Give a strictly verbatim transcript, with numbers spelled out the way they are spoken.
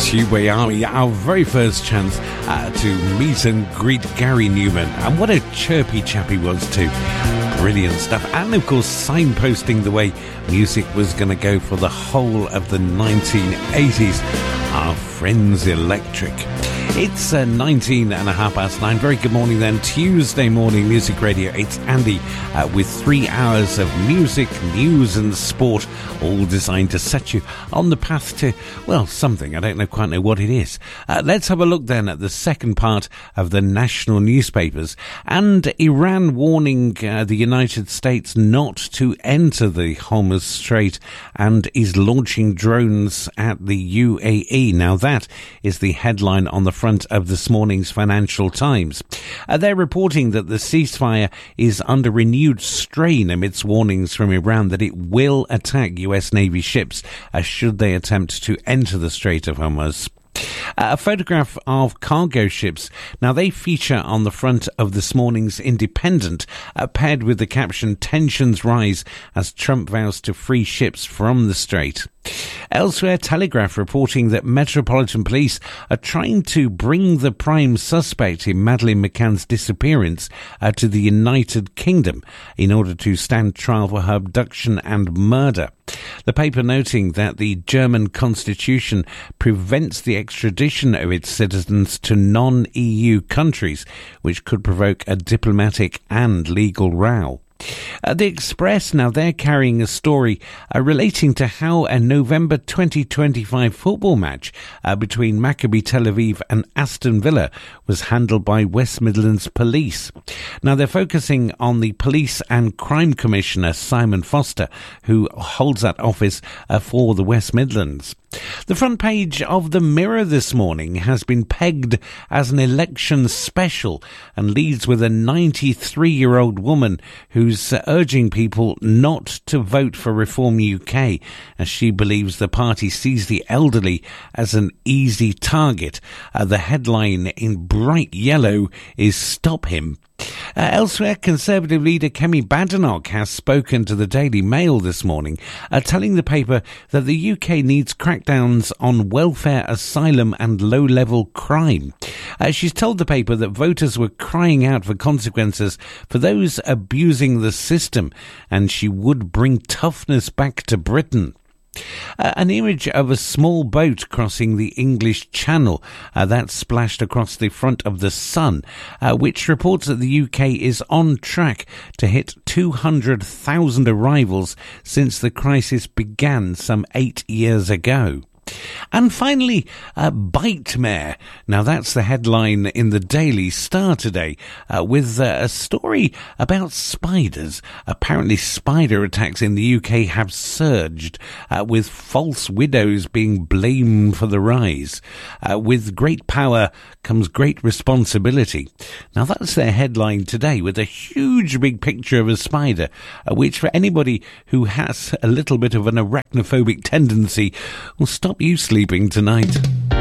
Tubeway Army, our very first chance uh, to meet and greet Gary Newman. And what a chirpy chap he was too. Brilliant stuff. And of course, signposting the way music was going to go for the whole of the nineteen eighties. Our friends Electric. It's uh, nineteen and a half past nine. Very good morning then. Tuesday morning music radio. It's Andy uh, with three hours of music, news and sport, all designed to set you on the path to, well, something. I don't know quite know what it is. Uh, let's have a look then at the second part of the national newspapers. And Iran warning uh, the United States not to enter the Hormuz Strait and is launching drones at the U A E. Now that is the headline on the front of this morning's Financial Times. Uh, they're reporting that the ceasefire is under renewed strain amidst warnings from Iran that it will attack U S Navy ships uh, should they attempt to enter the Strait of Hormuz. Uh, a photograph of cargo ships. Now, they feature on the front of this morning's Independent, uh, paired with the caption, "Tensions rise as Trump vows to free ships from the Strait." Elsewhere, Telegraph reporting that Metropolitan Police are trying to bring the prime suspect in Madeleine McCann's disappearance uh, to the United Kingdom in order to stand trial for her abduction and murder. The paper noting that the German constitution prevents the extradition of its citizens to non-E U countries, which could provoke a diplomatic and legal row. Uh, the Express, now they're carrying a story uh, relating to how a November twenty twenty-five football match uh, between Maccabi Tel Aviv and Aston Villa was handled by West Midlands Police. Now they're focusing on the Police and Crime Commissioner Simon Foster, who holds that office uh, for the West Midlands. The front page of the Mirror this morning has been pegged as an election special and leads with a ninety-three-year-old woman who's urging people not to vote for Reform U K, as she believes the party sees the elderly as an easy target. Uh, the headline in bright yellow is "Stop Him." Uh, elsewhere, Conservative leader Kemi Badenoch has spoken to the Daily Mail this morning, uh, telling the paper that the U K needs crackdowns on welfare, asylum and low-level crime. Uh, she's told the paper that voters were crying out for consequences for those abusing the system, and she would bring toughness back to Britain. Uh, an image of a small boat crossing the English Channel uh, that splashed across the front of the Sun, uh, which reports that the U K is on track to hit two hundred thousand arrivals since the crisis began some eight years ago. And finally, uh, Bytemare. Now that's the headline in the Daily Star today, uh, with uh, a story about spiders. Apparently spider attacks in the U K have surged, uh, with false widows being blamed for the rise. Uh, with great power comes great responsibility. Now that's their headline today, with a huge big picture of a spider, uh, which for anybody who has a little bit of an arachnophobic tendency will stop you sleeping tonight.